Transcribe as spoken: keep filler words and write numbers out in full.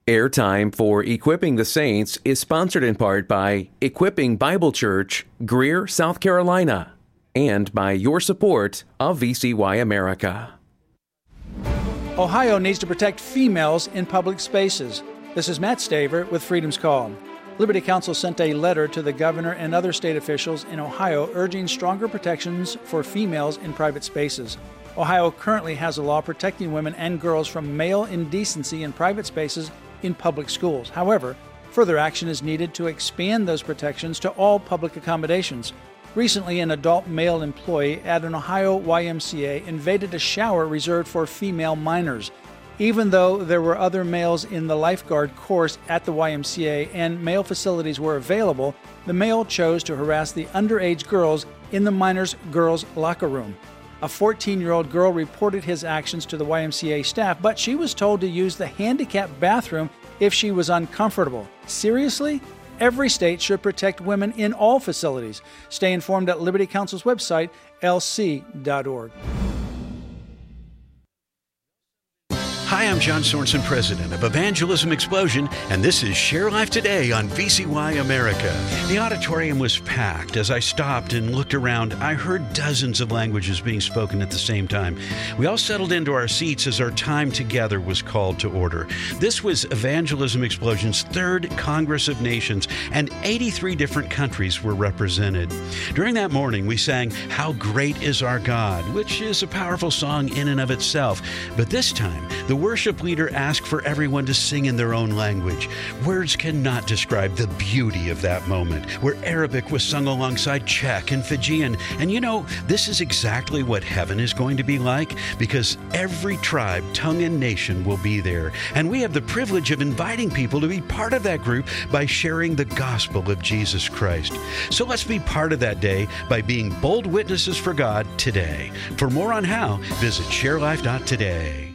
Airtime for Equipping the Saints is sponsored in part by Equipping Bible Church, Greer, South Carolina, and by your support of V C Y America. Ohio needs to protect females in public spaces. This is Matt Staver with Freedom's Call. Liberty Counsel sent a letter to the governor and other state officials in Ohio urging stronger protections for females in private spaces. Ohio currently has a law protecting women and girls from male indecency in private spaces in public schools. However, further action is needed to expand those protections to all public accommodations. Recently, an adult male employee at an Ohio Y M C A invaded a shower reserved for female minors. Even though there were other males in the lifeguard course at the Y M C A and male facilities were available, the male chose to harass the underage girls in the minors' girls' locker room. A fourteen-year-old girl reported his actions to the Y M C A staff, but she was told to use the handicapped bathroom if she was uncomfortable. Seriously? Every state should protect women in all facilities. Stay informed at Liberty Counsel's website, L C dot org. Hi, I'm John Sorensen, president of Evangelism Explosion, and this is Share Life Today on V C Y America. The auditorium was packed. As I stopped and looked around, I heard dozens of languages being spoken at the same time. We all settled into our seats as our time together was called to order. This was Evangelism Explosion's third Congress of Nations, and eighty-three different countries were represented. During that morning, we sang How Great Is Our God, which is a powerful song in and of itself. But this time, the worship leader asked for everyone to sing in their own language. Words cannot describe the beauty of that moment, where Arabic was sung alongside Czech and Fijian. And you know, this is exactly what heaven is going to be like, because every tribe, tongue, and nation will be there. And we have the privilege of inviting people to be part of that group by sharing the gospel of Jesus Christ. So let's be part of that day by being bold witnesses for God today. For more on how, visit share life dot today.